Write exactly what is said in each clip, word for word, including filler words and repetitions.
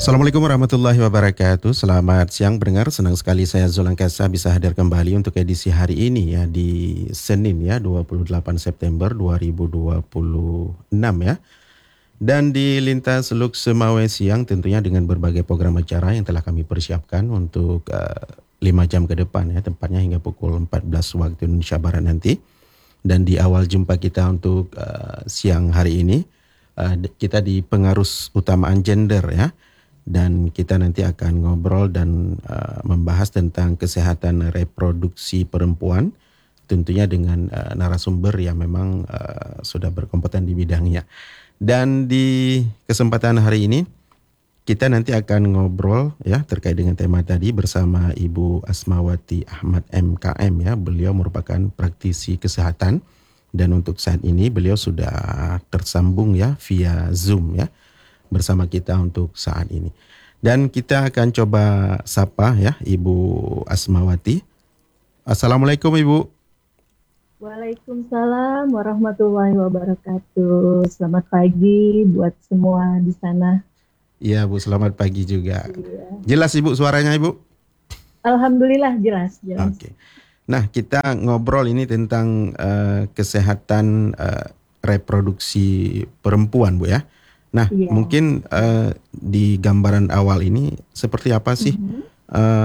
Assalamualaikum warahmatullahi wabarakatuh. Selamat siang pendengar. Senang sekali saya Zulangkasa bisa hadir kembali untuk edisi hari ini ya di Senin ya dua puluh delapan September dua ribu dua puluh enam ya. Dan di Lintas Luk Semawe Siang tentunya dengan berbagai program acara yang telah kami persiapkan untuk uh, lima jam ke depan ya, tempatnya hingga pukul empat belas waktu Indonesia Barat nanti. Dan di awal jumpa kita untuk uh, siang hari ini uh, kita di pengarus utamaan gender ya. Dan kita nanti akan ngobrol dan uh, membahas tentang kesehatan reproduksi perempuan, tentunya dengan uh, narasumber yang memang uh, sudah berkompeten di bidangnya. Dan di kesempatan hari ini kita nanti akan ngobrol ya terkait dengan tema tadi bersama Ibu Asmawati Ahmad M K M ya. Beliau merupakan praktisi kesehatan dan untuk saat ini beliau sudah tersambung ya via Zoom ya bersama kita untuk saat ini. Dan kita akan coba sapa ya Ibu Asmawati. Assalamualaikum Ibu. Waalaikumsalam warahmatullahi wabarakatuh. Selamat pagi buat semua di sana. Iya Bu, selamat pagi juga. Iya. Jelas Ibu suaranya Ibu? Alhamdulillah jelas. jelas. Oke. Nah kita ngobrol ini tentang uh, kesehatan uh, reproduksi perempuan Bu ya. Nah, yeah. mungkin uh, di gambaran awal ini seperti apa sih mm-hmm. uh,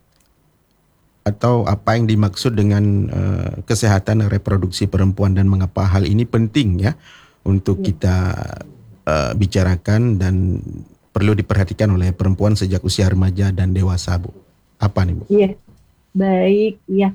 atau apa yang dimaksud dengan uh, kesehatan reproduksi perempuan dan mengapa hal ini penting ya untuk yeah. kita uh, bicarakan dan perlu diperhatikan oleh perempuan sejak usia remaja dan dewasa, Bu. Apa nih, Bu? Iya, yeah. baik, ya.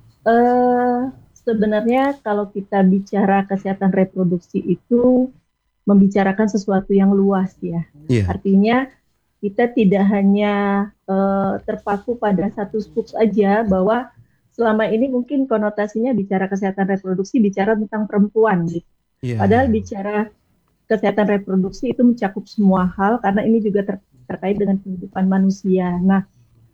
Uh, sebenarnya kalau kita bicara kesehatan reproduksi itu membicarakan sesuatu yang luas ya. Yeah. Artinya kita tidak hanya uh, terpaku pada satu scoop aja bahwa selama ini mungkin konotasinya bicara kesehatan reproduksi bicara tentang perempuan gitu. Yeah. Padahal bicara kesehatan reproduksi itu mencakup semua hal karena ini juga ter- terkait dengan kehidupan manusia. Nah,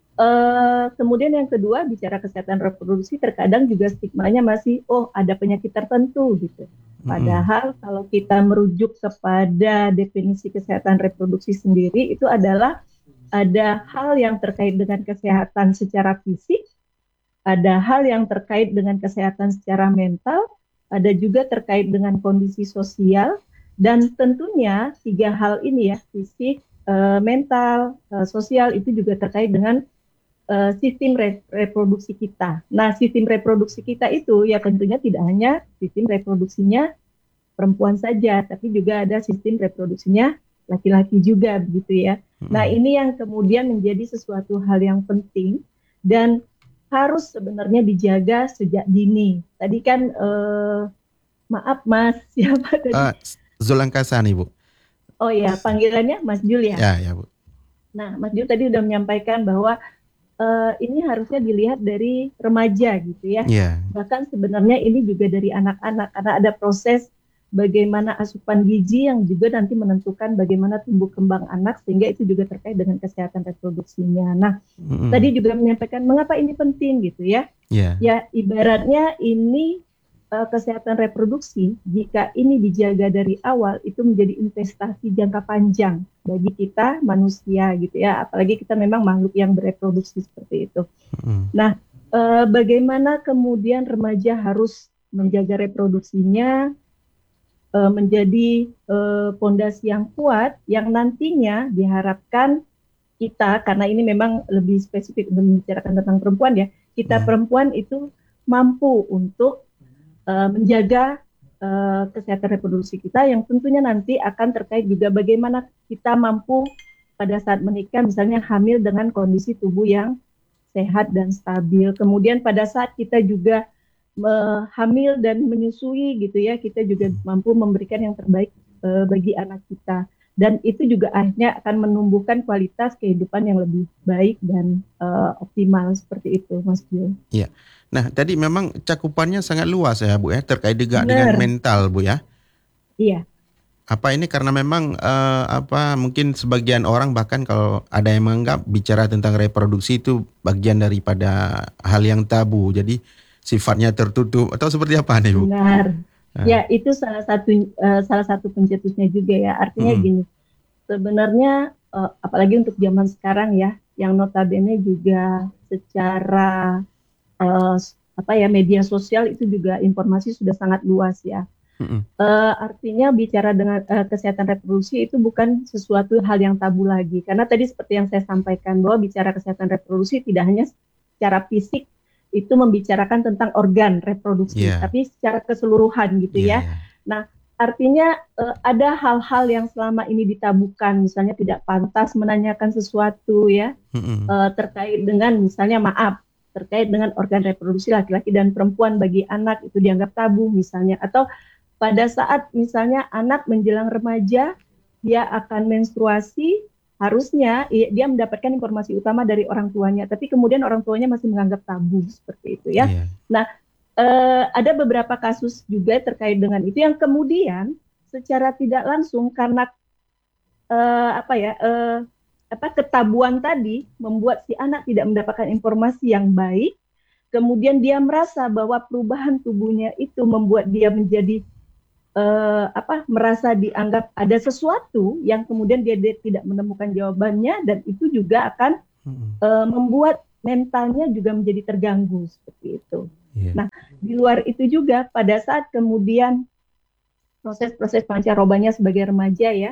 uh, kemudian yang kedua bicara kesehatan reproduksi terkadang juga stigmanya masih oh ada penyakit tertentu gitu. Padahal mm-hmm. kalau kita merujuk kepada definisi kesehatan reproduksi sendiri itu adalah ada hal yang terkait dengan kesehatan secara fisik, ada hal yang terkait dengan kesehatan secara mental, ada juga terkait dengan kondisi sosial, dan tentunya tiga hal ini ya, fisik, uh, mental, uh, sosial itu juga terkait dengan uh, sistem re- reproduksi kita. Nah, sistem reproduksi kita itu ya tentunya tidak hanya sistem reproduksinya perempuan saja, tapi juga ada sistem reproduksinya laki-laki juga begitu ya. Hmm. Nah, ini yang kemudian menjadi sesuatu hal yang penting dan harus sebenarnya dijaga sejak dini. Tadi kan uh, maaf Mas, siapa tadi? Uh, Zulangkasa nih Bu. Oh ya, panggilannya Mas Jul ya? Ya, ya Bu. Nah, Mas Jul tadi udah menyampaikan bahwa uh, ini harusnya dilihat dari remaja gitu ya. Yeah. Bahkan sebenarnya ini juga dari anak-anak karena ada proses bagaimana asupan gizi yang juga nanti menentukan bagaimana tumbuh kembang anak sehingga itu juga terkait dengan kesehatan reproduksinya. Nah, mm-hmm. tadi juga menyampaikan mengapa ini penting gitu ya. Yeah. Ya ibaratnya ini uh, kesehatan reproduksi jika ini dijaga dari awal itu menjadi investasi jangka panjang bagi kita manusia gitu ya. Apalagi kita memang makhluk yang bereproduksi seperti itu. Mm-hmm. Nah, uh, bagaimana kemudian remaja harus menjaga reproduksinya menjadi pondasi uh, yang kuat yang nantinya diharapkan kita, karena ini memang lebih spesifik untuk membicarakan tentang perempuan ya, kita hmm. perempuan itu mampu untuk uh, menjaga uh, kesehatan reproduksi kita yang tentunya nanti akan terkait juga bagaimana kita mampu pada saat menikah misalnya hamil dengan kondisi tubuh yang sehat dan stabil. Kemudian pada saat kita juga hamil dan menyusui gitu ya, kita juga mampu memberikan yang terbaik uh, bagi anak kita dan itu juga akhirnya akan menumbuhkan kualitas kehidupan yang lebih baik dan uh, optimal seperti itu Mas Bio. Iya. Nah tadi memang cakupannya sangat luas ya Bu ya terkait juga Benar. dengan mental Bu ya. Iya. Apa ini karena memang uh, apa mungkin sebagian orang bahkan kalau ada yang menganggap bicara tentang reproduksi itu bagian daripada hal yang tabu jadi sifatnya tertutup atau seperti apa nih Bu? Benar. Uh. Ya itu salah satu uh, salah satu pencetusnya juga ya. Artinya hmm. gini, sebenarnya uh, apalagi untuk zaman sekarang ya, yang notabene juga secara uh, apa ya media sosial itu juga informasi sudah sangat luas ya. Mm-mm. Uh, artinya bicara dengan uh, kesehatan reproduksi itu bukan sesuatu hal yang tabu lagi. Karena tadi seperti yang saya sampaikan bahwa bicara kesehatan reproduksi tidak hanya secara fisik itu membicarakan tentang organ reproduksi, Yeah. tapi secara keseluruhan gitu Yeah, ya. yeah. Nah, artinya uh, ada hal-hal yang selama ini ditabukan, misalnya tidak pantas menanyakan sesuatu ya uh, terkait dengan misalnya maaf terkait dengan organ reproduksi laki-laki dan perempuan bagi anak itu dianggap tabu misalnya, atau pada saat misalnya anak menjelang remaja, dia akan menstruasi, harusnya dia mendapatkan informasi utama dari orang tuanya, tapi kemudian orang tuanya masih menganggap tabu seperti itu ya. Yeah. Nah, eh, ada beberapa kasus juga terkait dengan itu yang kemudian secara tidak langsung karena eh, apa ya eh, apa ketabuan tadi membuat si anak tidak mendapatkan informasi yang baik, kemudian dia merasa bahwa perubahan tubuhnya itu membuat dia menjadi Uh, apa merasa dianggap ada sesuatu yang kemudian dia, dia tidak menemukan jawabannya, dan itu juga akan uh, membuat mentalnya juga menjadi terganggu seperti itu. Yeah. Nah, di luar itu juga pada saat kemudian proses-proses pancarobanya sebagai remaja ya,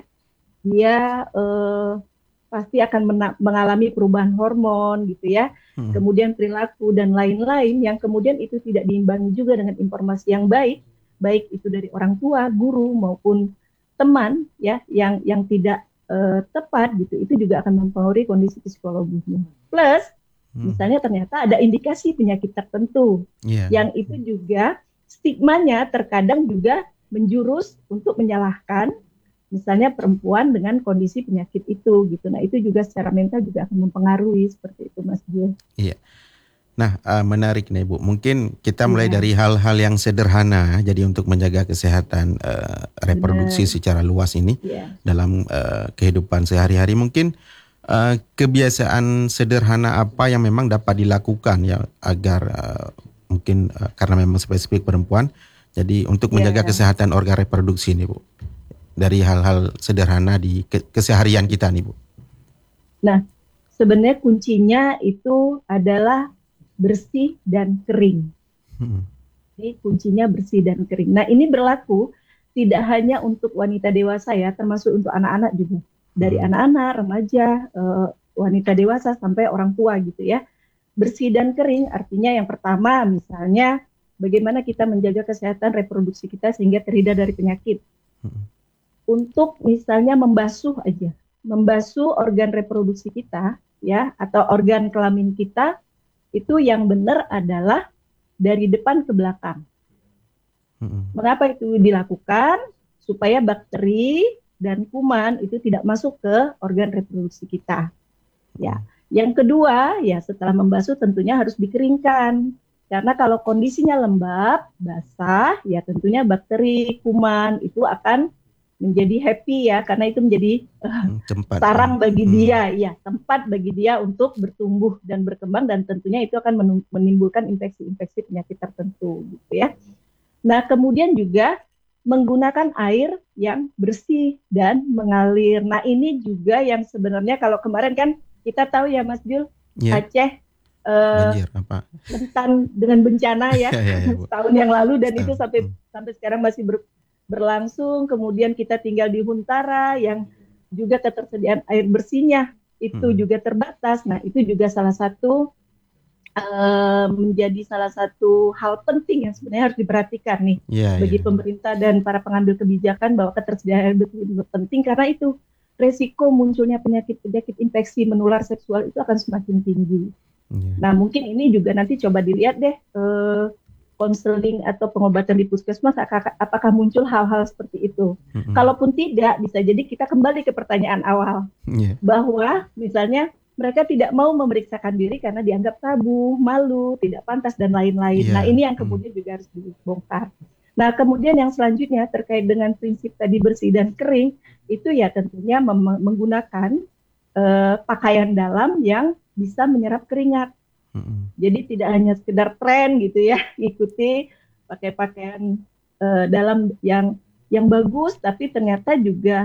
dia uh, pasti akan mena- mengalami perubahan hormon gitu ya, hmm. kemudian perilaku dan lain-lain yang kemudian itu tidak diimbangi juga dengan informasi yang baik, baik itu dari orang tua, guru maupun teman ya yang yang tidak uh, tepat gitu, itu juga akan mempengaruhi kondisi psikologisnya. Plus hmm. misalnya ternyata ada indikasi penyakit tertentu yeah. yang itu juga stigmanya terkadang juga menjurus untuk menyalahkan misalnya perempuan dengan kondisi penyakit itu gitu. Nah, itu juga secara mental juga akan mempengaruhi seperti itu, Mas Jul. Iya. Nah, uh, menarik nih Bu. Mungkin kita mulai yeah. dari hal-hal yang sederhana, jadi untuk menjaga kesehatan uh, reproduksi Benar. secara luas ini yeah. dalam uh, kehidupan sehari-hari. Mungkin uh, kebiasaan sederhana apa yang memang dapat dilakukan ya agar uh, mungkin uh, karena memang spesifik perempuan, jadi untuk menjaga yeah. kesehatan organ reproduksi nih Bu. Dari hal-hal sederhana di ke- keseharian kita nih Bu. Nah, sebenarnya kuncinya itu adalah bersih dan kering. Hmm. Ini kuncinya bersih dan kering. Nah, ini berlaku tidak hanya untuk wanita dewasa ya, termasuk untuk anak-anak juga. Dari hmm. anak-anak, remaja, uh, wanita dewasa sampai orang tua gitu ya. Bersih dan kering artinya yang pertama misalnya bagaimana kita menjaga kesehatan reproduksi kita sehingga terhindar dari penyakit. Hmm. Untuk misalnya membasuh aja, membasuh organ reproduksi kita ya atau organ kelamin kita, itu yang benar adalah dari depan ke belakang. Hmm. Mengapa itu dilakukan? Supaya bakteri dan kuman itu tidak masuk ke organ reproduksi kita. Ya, yang kedua ya setelah membasuh tentunya harus dikeringkan. Karena kalau kondisinya lembab, basah, ya tentunya bakteri, kuman itu akan menjadi happy ya, karena itu menjadi uh, tempat, sarang bagi hmm. dia, ya tempat bagi dia untuk bertumbuh dan berkembang, dan tentunya itu akan menimbulkan infeksi-infeksi penyakit tertentu, gitu ya. Nah, kemudian juga menggunakan air yang bersih dan mengalir. Nah, ini juga yang sebenarnya kalau kemarin kan kita tahu ya, Mas Jul, yeah. Aceh uh, Banjir, apa? rentan dengan bencana ya, ya, ya, ya setahun yang lalu, dan setahun. itu sampai hmm. sampai sekarang masih ber berlangsung. Kemudian kita tinggal di Huntara yang juga ketersediaan air bersihnya itu hmm. juga terbatas. Nah, itu juga salah satu uh, menjadi salah satu hal penting yang sebenarnya harus diperhatikan nih yeah, bagi yeah. pemerintah dan para pengambil kebijakan, bahwa ketersediaan air bersih itu penting karena itu resiko munculnya penyakit-penyakit infeksi menular seksual itu akan semakin tinggi. Yeah. Nah, mungkin ini juga nanti coba dilihat deh uh, konseling atau pengobatan di puskesmas apakah muncul hal-hal seperti itu. Mm-hmm. Kalaupun tidak, bisa jadi kita kembali ke pertanyaan awal yeah. bahwa misalnya mereka tidak mau memeriksakan diri karena dianggap tabu, malu, tidak pantas dan lain-lain. Yeah. Nah, ini yang kemudian mm. juga harus dibongkar. Nah, kemudian yang selanjutnya terkait dengan prinsip tadi bersih dan kering, itu ya tentunya mem- menggunakan uh, pakaian dalam yang bisa menyerap keringat. Jadi tidak hanya sekedar tren gitu ya, ikuti pakai pakaian uh, dalam yang yang bagus, tapi ternyata juga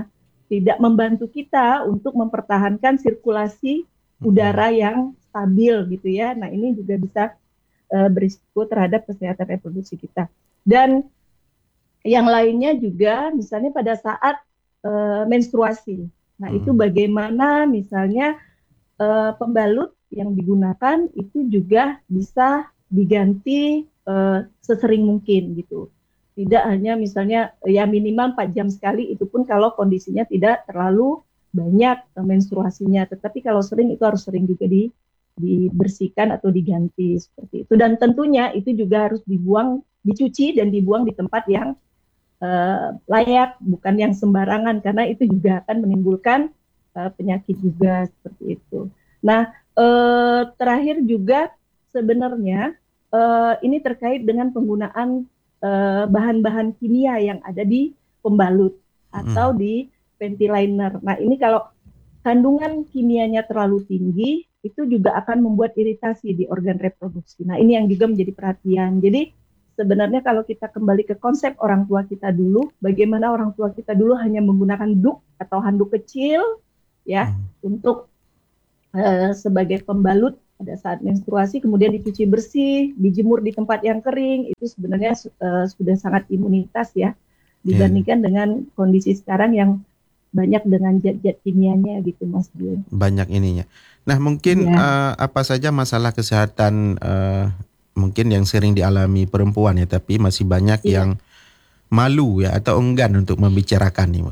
tidak membantu kita untuk mempertahankan sirkulasi udara yang stabil gitu ya. Nah ini juga bisa uh, berisiko terhadap kesehatan reproduksi kita. Dan yang lainnya juga misalnya pada saat uh, menstruasi. Nah hmm. itu bagaimana misalnya uh, pembalut yang digunakan itu juga bisa diganti uh, sesering mungkin gitu. Tidak hanya misalnya ya minimal empat jam sekali, itu pun kalau kondisinya tidak terlalu banyak menstruasinya. Tetapi kalau sering itu harus sering juga di, dibersihkan atau diganti seperti itu. Dan tentunya itu juga harus dibuang, dicuci dan dibuang di tempat yang uh, layak, bukan yang sembarangan, karena itu juga akan menimbulkan uh, penyakit juga seperti itu. Nah, uh, terakhir juga sebenarnya uh, ini terkait dengan penggunaan bahan-bahan kimia yang ada di pembalut atau hmm. di ventilator. Nah ini kalau kandungan kimianya terlalu tinggi, itu juga akan membuat iritasi di organ reproduksi. Nah ini yang juga menjadi perhatian. Jadi sebenarnya kalau kita kembali ke konsep orang tua kita dulu, bagaimana orang tua kita dulu hanya menggunakan duk atau handuk kecil ya hmm. untuk uh, sebagai pembalut pada saat menstruasi, kemudian dicuci bersih, dijemur di tempat yang kering, itu sebenarnya uh, sudah sangat imunitas ya, dibandingkan yeah. dengan kondisi sekarang yang banyak dengan zat-zat kimianya gitu Mas Jul. Banyak ininya. Nah mungkin yeah. uh, apa saja masalah kesehatan uh, mungkin yang sering dialami perempuan ya, tapi masih banyak yeah. yang malu ya atau enggan untuk membicarakan nih.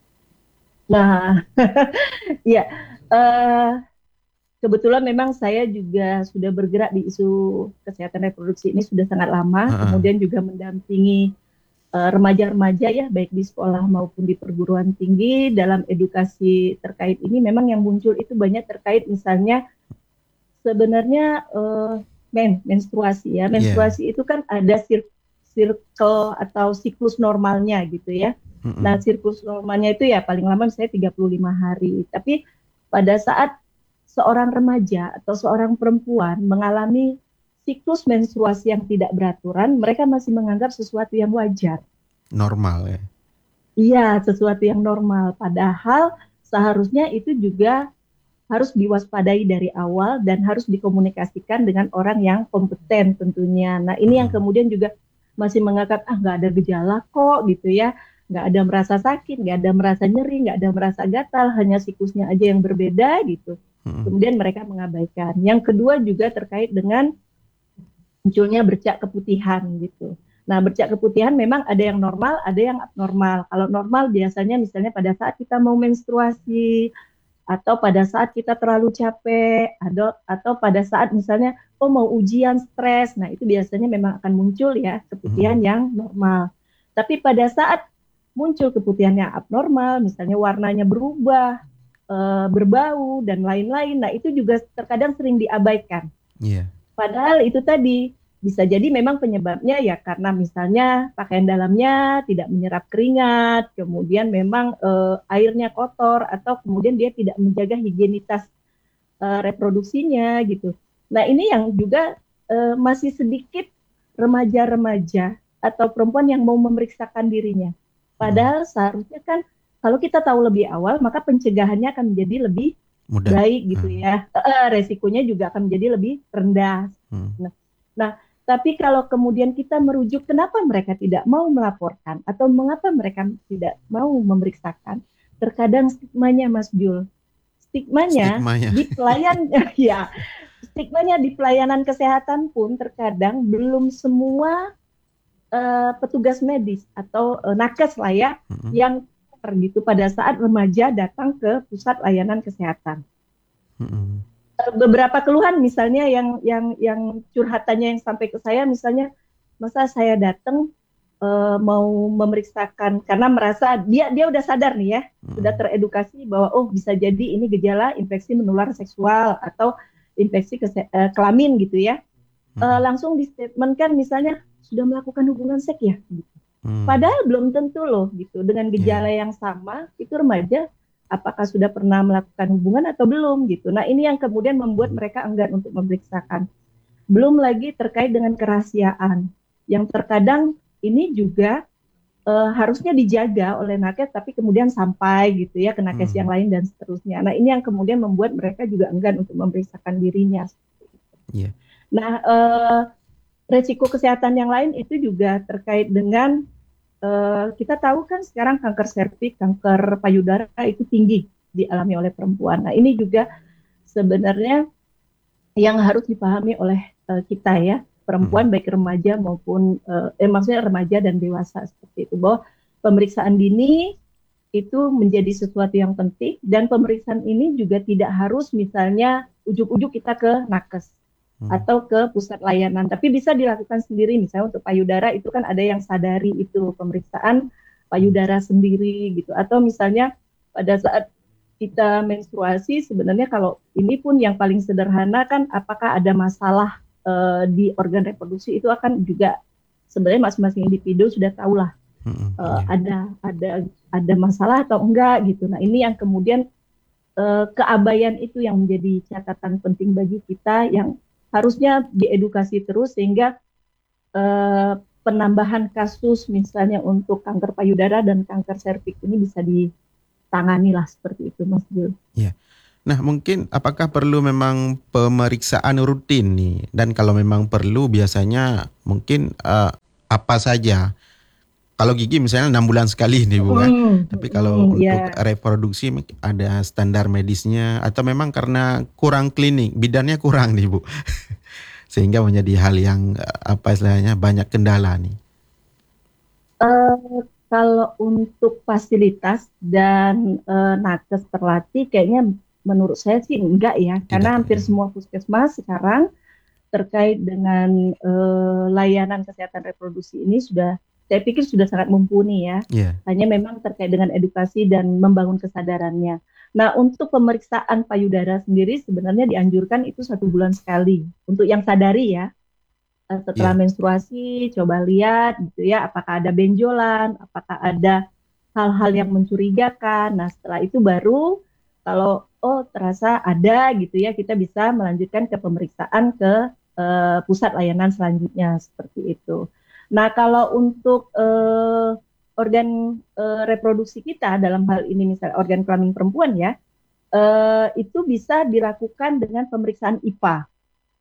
Nah, ya. Uh, Kebetulan memang saya juga sudah bergerak di isu kesehatan reproduksi ini sudah sangat lama, uh-uh. kemudian juga mendampingi uh, remaja-remaja ya, baik di sekolah maupun di perguruan tinggi dalam edukasi terkait ini. Memang yang muncul itu banyak terkait misalnya sebenarnya uh, men, menstruasi ya, menstruasi yeah. itu kan ada sir- circle atau siklus normalnya gitu ya. Uh-uh. Nah siklus normalnya itu ya paling lama misalnya tiga puluh lima hari, tapi pada saat seorang remaja atau seorang perempuan mengalami siklus menstruasi yang tidak beraturan, mereka masih menganggap sesuatu yang wajar. Normal ya? Iya, sesuatu yang normal. Padahal seharusnya itu juga harus diwaspadai dari awal dan harus dikomunikasikan dengan orang yang kompeten tentunya. Nah ini hmm. yang kemudian juga masih menganggap, ah nggak ada gejala kok gitu ya. Nggak ada merasa sakit, nggak ada merasa nyeri, nggak ada merasa gatal, hanya siklusnya aja yang berbeda gitu. Kemudian mereka mengabaikan. Yang kedua juga terkait dengan munculnya bercak keputihan gitu. Nah bercak keputihan memang ada yang normal, ada yang abnormal. Kalau normal biasanya misalnya pada saat kita mau menstruasi, atau pada saat kita terlalu capek, atau, atau pada saat misalnya oh mau ujian stres, nah itu biasanya memang akan muncul ya keputihan hmm. yang normal. Tapi pada saat muncul keputihan yang abnormal, misalnya warnanya berubah, Uh, berbau dan lain-lain. Nah itu juga terkadang sering diabaikan. Yeah. Padahal itu tadi bisa jadi memang penyebabnya ya karena misalnya pakaian dalamnya tidak menyerap keringat, kemudian memang uh, airnya kotor atau kemudian dia tidak menjaga higienitas uh, reproduksinya gitu. Nah ini yang juga uh, masih sedikit remaja-remaja atau perempuan yang mau memeriksakan dirinya. Padahal hmm. seharusnya kan kalau kita tahu lebih awal, maka pencegahannya akan menjadi lebih mudah. Baik gitu hmm. ya. E, resikonya juga akan menjadi lebih rendah. Hmm. Nah, nah, tapi kalau kemudian kita merujuk kenapa mereka tidak mau melaporkan atau mengapa mereka tidak mau memeriksakan, terkadang stigmanya Mas Jul. Stigmanya, stigmanya. di pelayan ya, stigmanya di pelayanan kesehatan pun terkadang belum semua uh, petugas medis atau uh, nakes lah ya hmm. yang gitu pada saat remaja datang ke pusat layanan kesehatan. Mm-hmm. Beberapa keluhan misalnya yang yang yang curhatannya yang sampai ke saya misalnya, masa saya datang uh, mau memeriksakan karena merasa dia dia udah sadar nih ya, mm-hmm. sudah teredukasi bahwa oh bisa jadi ini gejala infeksi menular seksual atau infeksi kese- uh, kelamin gitu ya. Mm-hmm. Uh, langsung di statement kan misalnya sudah melakukan hubungan seks ya gitu. Hmm. Padahal belum tentu loh gitu dengan gejala yeah. yang sama itu remaja apakah sudah pernah melakukan hubungan atau belum gitu. Nah ini yang kemudian membuat mereka enggan untuk memeriksakan. Belum lagi terkait dengan kerahasiaan yang terkadang ini juga uh, harusnya dijaga oleh nakes, tapi kemudian sampai gitu ya ke nakes hmm. yang lain dan seterusnya. Nah ini yang kemudian membuat mereka juga enggan untuk memeriksakan dirinya. Yeah. Nah uh, resiko kesehatan yang lain itu juga terkait dengan uh, kita tahu kan sekarang kanker serviks, kanker payudara itu tinggi dialami oleh perempuan. Nah ini juga sebenarnya yang harus dipahami oleh uh, kita ya, perempuan hmm. baik remaja maupun uh, eh, maksudnya remaja dan dewasa seperti itu, bahwa pemeriksaan dini itu menjadi sesuatu yang penting, dan pemeriksaan ini juga tidak harus misalnya ujuk-ujuk kita ke nakes hmm. atau ke pusat layanan, tapi bisa dilakukan sendiri. Misalnya untuk payudara itu kan ada yang sadari itu pemeriksaan payudara sendiri gitu, atau misalnya pada saat kita menstruasi sebenarnya kalau ini pun yang paling sederhana kan, apakah ada masalah uh, di organ reproduksi, itu akan juga sebenarnya masing-masing individu sudah tahulah hmm, uh, iya. ada ada ada masalah atau enggak gitu. Nah ini yang kemudian uh, keabayan itu yang menjadi catatan penting bagi kita, yang harusnya diedukasi terus sehingga uh, penambahan kasus misalnya untuk kanker payudara dan kanker serviks ini bisa di tangani lah seperti itu, Mas Jul. Ya. Nah mungkin apakah perlu memang pemeriksaan rutin nih, dan kalau memang perlu biasanya mungkin uh, apa saja? Kalau gigi misalnya enam bulan sekali nih Bu kan, mm, tapi kalau mm, untuk yeah. reproduksi ada standar medisnya atau memang karena kurang klinik, bidannya kurang nih Bu, sehingga menjadi hal yang apa istilahnya banyak kendala nih. Uh, Kalau untuk fasilitas dan e, nakes terlatih, kayaknya menurut saya sih enggak ya, Tidak, karena hampir ya. semua puskesmas sekarang terkait dengan e, layanan kesehatan reproduksi ini sudah, saya pikir sudah sangat mumpuni ya. Yeah. Hanya memang terkait dengan edukasi dan membangun kesadarannya. Nah untuk pemeriksaan payudara sendiri sebenarnya dianjurkan itu satu bulan sekali untuk yang sadari ya. Setelah yeah. menstruasi, coba lihat gitu ya, apakah ada benjolan, apakah ada hal-hal yang mencurigakan. Nah setelah itu baru kalau oh terasa ada gitu ya, kita bisa melanjutkan ke pemeriksaan ke uh, pusat layanan selanjutnya seperti itu. Nah kalau untuk uh, organ uh, reproduksi kita dalam hal ini misalnya organ kelamin perempuan ya, uh, itu bisa dilakukan dengan pemeriksaan I P A.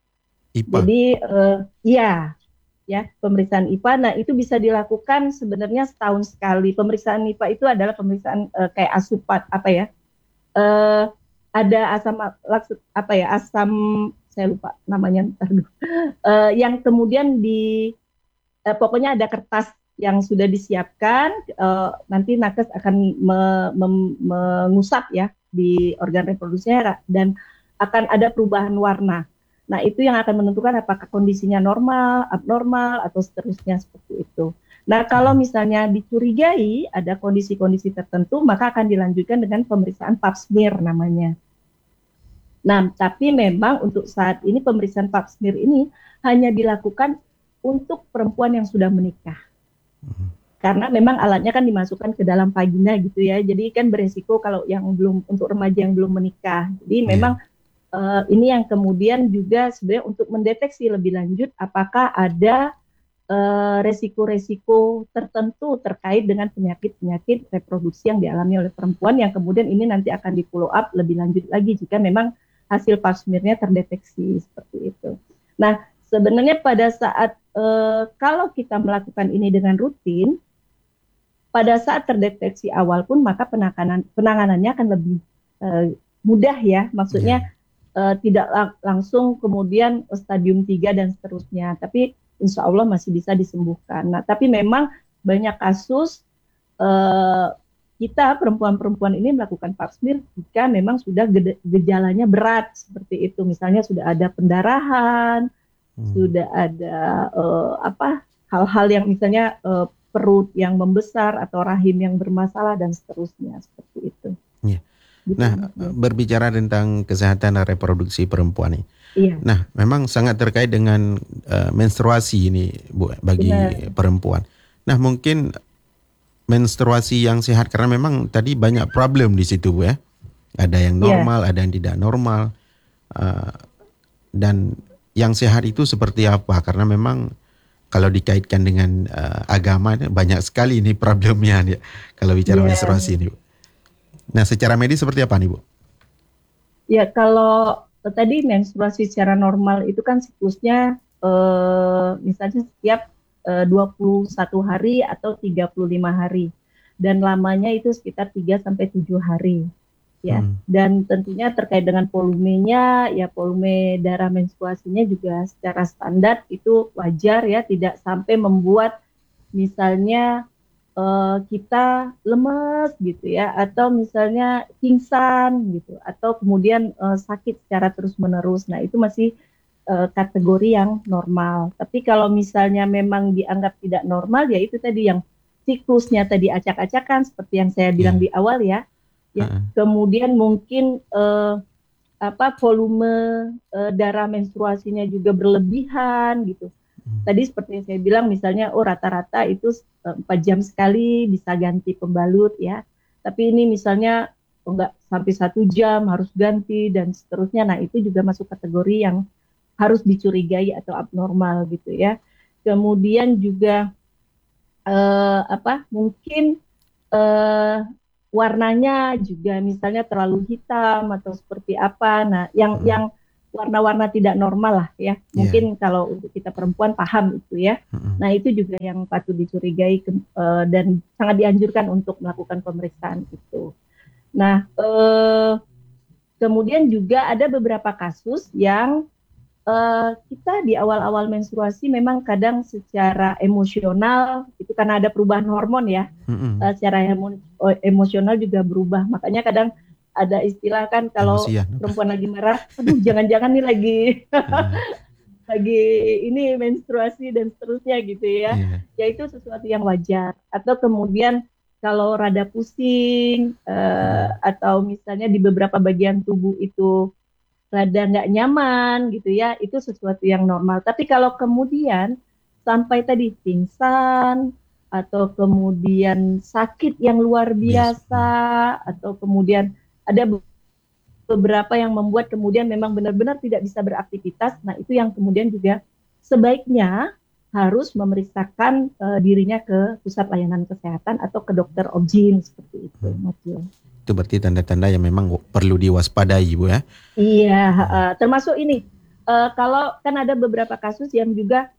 I P A. Jadi uh, ya, ya pemeriksaan I P A. Nah itu bisa dilakukan sebenarnya setahun sekali. Pemeriksaan I P A itu adalah pemeriksaan uh, kayak asupat apa ya? Uh, ada asam apa ya? Asam saya lupa namanya. Uh, yang kemudian di uh, pokoknya ada kertas yang sudah disiapkan. Uh, nanti nakes akan me, me, mengusap ya di organ reproduksinya dan akan ada perubahan warna. Nah, itu yang akan menentukan apakah kondisinya normal, abnormal, atau seterusnya seperti itu. Nah, kalau misalnya dicurigai ada kondisi-kondisi tertentu, maka akan dilanjutkan dengan pemeriksaan pap smear namanya. Nah, tapi memang untuk saat ini pemeriksaan pap smear ini hanya dilakukan untuk perempuan yang sudah menikah. Karena memang alatnya kan dimasukkan ke dalam vagina gitu ya, jadi kan beresiko kalau yang belum, untuk remaja yang belum menikah. Jadi memang yeah. Uh, ini yang kemudian juga sebenarnya untuk mendeteksi lebih lanjut apakah ada uh, resiko-resiko tertentu terkait dengan penyakit-penyakit reproduksi yang dialami oleh perempuan, yang kemudian ini nanti akan di follow up lebih lanjut lagi jika memang hasil pap smear-nya terdeteksi seperti itu. Nah sebenarnya pada saat uh, kalau kita melakukan ini dengan rutin, pada saat terdeteksi awal pun maka penanganan penanganannya akan lebih uh, mudah ya, maksudnya yeah. Uh, tidak lang- langsung kemudian stadium tiga dan seterusnya, tapi insya Allah masih bisa disembuhkan. Nah, tapi memang banyak kasus uh, kita perempuan-perempuan ini melakukan pap smear jika memang sudah ge- gejalanya berat seperti itu, misalnya sudah ada pendarahan, hmm. sudah ada uh, apa hal-hal yang misalnya uh, perut yang membesar atau rahim yang bermasalah dan seterusnya seperti itu. Yeah. Nah, berbicara tentang kesehatan reproduksi perempuan nih. Iya. Nah, memang sangat terkait dengan uh, menstruasi ini, Bu, bagi Benar. perempuan. Nah, mungkin menstruasi yang sehat, karena memang tadi banyak problem di situ, Bu ya. Ada yang normal, yeah. ada yang tidak normal. Uh, dan yang sehat itu seperti apa? Karena memang kalau dikaitkan dengan uh, agama banyak sekali ini problemnya nih, kalau bicara yeah. menstruasi ini, Bu. Nah, secara medis seperti apa nih, Bu? Ya, kalau tadi menstruasi secara normal itu kan siklusnya eh, misalnya setiap eh, dua puluh satu hari atau tiga puluh lima hari. Dan lamanya itu sekitar tiga sampai tujuh hari. Ya, hmm. Dan tentunya terkait dengan volumenya, ya volume darah menstruasinya juga secara standar itu wajar ya, tidak sampai membuat misalnya uh, kita lemes gitu ya, atau misalnya pingsan gitu, atau kemudian uh, sakit secara terus-menerus. Nah, itu masih uh, kategori yang normal. Tapi kalau misalnya memang dianggap tidak normal, ya itu tadi yang siklusnya tadi acak-acakan seperti yang saya bilang yeah. di awal ya. Ya, uh-uh. Kemudian mungkin uh, apa volume uh, darah menstruasinya juga berlebihan gitu. Hmm. Tadi seperti yang saya bilang misalnya oh rata-rata itu uh, empat jam sekali bisa ganti pembalut ya. Tapi ini misalnya oh, enggak sampai satu jam harus ganti dan seterusnya. Nah, itu juga masuk kategori yang harus dicurigai atau abnormal gitu ya. Kemudian juga uh, apa mungkin uh, warnanya juga misalnya terlalu hitam atau seperti apa. Nah, yang hmm. yang warna-warna tidak normal lah ya. Mungkin yeah. kalau untuk kita perempuan paham itu ya. Hmm. Nah, itu juga yang patut dicurigai ke, uh, dan sangat dianjurkan untuk melakukan pemeriksaan itu. Nah, uh, kemudian juga ada beberapa kasus yang Uh, kita di awal-awal menstruasi memang kadang secara emosional itu karena ada perubahan hormon ya, mm-hmm. uh, secara emo- emosional juga berubah. Makanya kadang ada istilah kan kalau Emosian. Perempuan lagi marah, aduh jangan-jangan nih lagi lagi ini menstruasi dan seterusnya gitu ya. Yeah. Ya itu sesuatu yang wajar. Atau kemudian kalau rada pusing uh, mm. atau misalnya di beberapa bagian tubuh itu rada nggak nyaman gitu ya, itu sesuatu yang normal. Tapi kalau kemudian sampai tadi pingsan atau kemudian sakit yang luar biasa yes. atau kemudian ada beberapa yang membuat kemudian memang benar-benar tidak bisa beraktivitas, nah itu yang kemudian juga sebaiknya harus memeriksakan uh, dirinya ke pusat layanan kesehatan atau ke dokter obgyn seperti itu, Mas Jo. Itu berarti tanda-tanda yang memang perlu diwaspadai, Bu ya? Iya, uh, termasuk ini. Uh, kalau kan ada beberapa kasus yang juga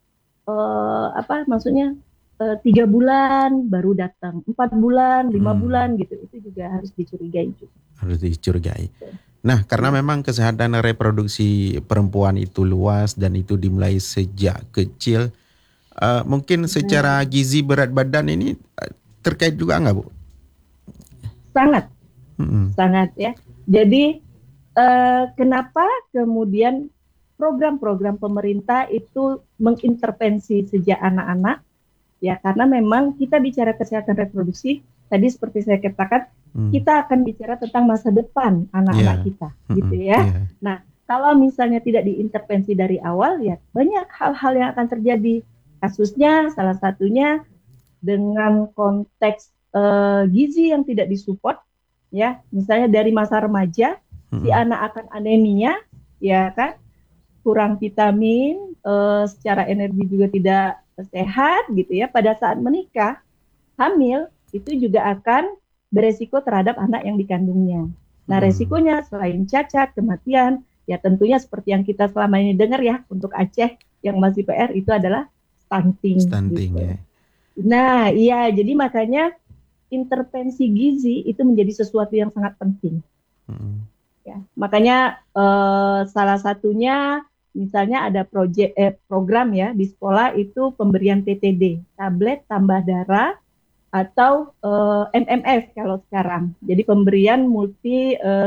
uh, apa maksudnya uh, tiga bulan baru datang, empat bulan, lima hmm. bulan gitu, itu juga harus dicurigai juga. Harus dicurigai. Nah, karena ya. memang kesehatan reproduksi perempuan itu luas dan itu dimulai sejak kecil, uh, mungkin secara gizi berat badan ini uh, terkait juga nggak, Bu? Sangat, hmm. sangat ya. Jadi eh, kenapa kemudian program-program pemerintah itu mengintervensi sejak anak-anak? Ya karena memang kita bicara kesehatan reproduksi, tadi seperti saya katakan, hmm. kita akan bicara tentang masa depan anak-anak yeah. kita, hmm. gitu ya. Yeah. Nah, kalau misalnya tidak diintervensi dari awal, ya banyak hal-hal yang akan terjadi. Kasusnya salah satunya dengan konteks Uh, gizi yang tidak disupport, ya, misalnya dari masa remaja, hmm. si anak akan anemia, ya kan, kurang vitamin, uh, secara energi juga tidak sehat, gitu ya. Pada saat menikah, hamil, itu juga akan beresiko terhadap anak yang dikandungnya. Nah, hmm. resikonya selain cacat, kematian, ya tentunya seperti yang kita selama ini dengar ya, untuk Aceh yang masih P R itu adalah stunting. Stunting, gitu. Ya. Nah, iya, jadi makanya intervensi gizi itu menjadi sesuatu yang sangat penting. Hmm. Ya, makanya eh, salah satunya misalnya ada proyek eh, program ya di sekolah itu pemberian T T D, tablet tambah darah atau eh, M M S kalau sekarang. Jadi pemberian multi eh,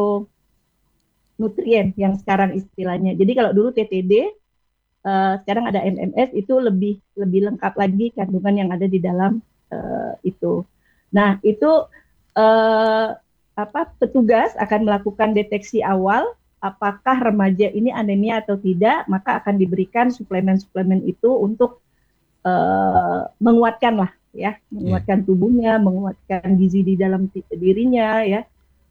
mikronutrien yang sekarang istilahnya. Jadi kalau dulu T T D, eh, sekarang ada M M S itu lebih lebih lengkap lagi kandungan yang ada di dalam eh, itu. Nah, itu eh, apa petugas akan melakukan deteksi awal apakah remaja ini anemia atau tidak, maka akan diberikan suplemen-suplemen itu untuk eh, menguatkan lah ya, menguatkan yeah. tubuhnya, menguatkan gizi di dalam dirinya ya,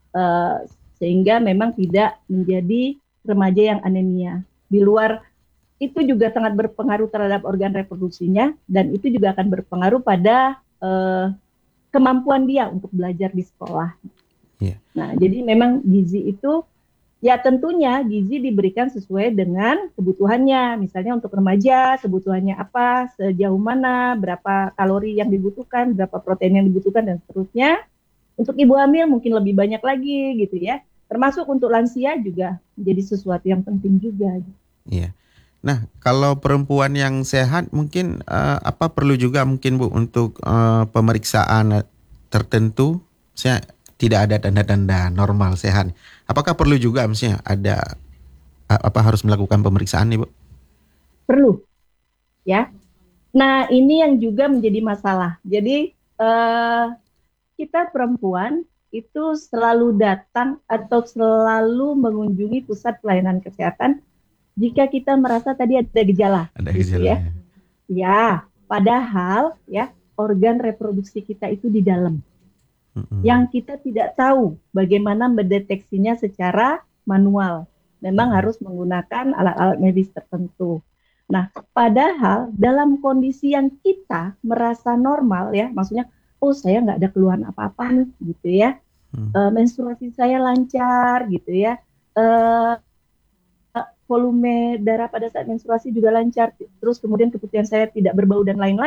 eh, sehingga memang tidak menjadi remaja yang anemia. Di luar itu juga sangat berpengaruh terhadap organ reproduksinya, dan itu juga akan berpengaruh pada uh, kemampuan dia untuk belajar di sekolah. Yeah. Nah, jadi memang gizi itu, ya tentunya gizi diberikan sesuai dengan kebutuhannya. Misalnya untuk remaja, kebutuhannya apa, sejauh mana, berapa kalori yang dibutuhkan, berapa protein yang dibutuhkan, dan seterusnya. Untuk ibu hamil mungkin lebih banyak lagi gitu ya. Termasuk untuk lansia juga menjadi sesuatu yang penting juga. Iya. Nah, kalau perempuan yang sehat mungkin uh, apa perlu juga mungkin Bu untuk uh, pemeriksaan tertentu? Saya tidak ada tanda-tanda normal sehat. Apakah perlu juga misalnya ada apa harus melakukan pemeriksaan nih Bu? Perlu, ya. Nah, ini yang juga menjadi masalah. Jadi uh, kita perempuan itu selalu datang atau selalu mengunjungi pusat pelayanan kesehatan jika kita merasa tadi ada gejala. Ada gejala. Gitu ya. Ya, padahal ya organ reproduksi kita itu di dalam. Mm-hmm. Yang kita tidak tahu bagaimana mendeteksinya secara manual. Memang mm-hmm. harus menggunakan alat-alat medis tertentu. Nah, padahal dalam kondisi yang kita merasa normal ya, maksudnya oh saya nggak ada keluhan apa-apa nih gitu ya, hmm. uh, menstruasi saya lancar gitu ya, uh, volume darah pada saat menstruasi juga lancar, terus kemudian keputihan saya tidak berbau dan lain-lain.